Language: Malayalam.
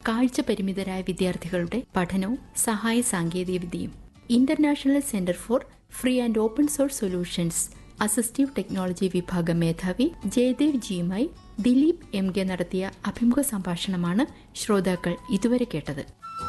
കാഴ്ച പരിമിതരായ വിദ്യാർത്ഥികളുടെ പഠനവും സഹായ സാങ്കേതികവിദ്യയും. International centre for free and open source solutions assistive technology വിഭാഗം മേധാവി ജയദേവ് ജിയുമായി ദിലീപ് എം കെ നടത്തിയ അഭിമുഖ സംഭാഷണമാണ് ശ്രോതാക്കൾ ഇതുവരെ കേട്ടത്.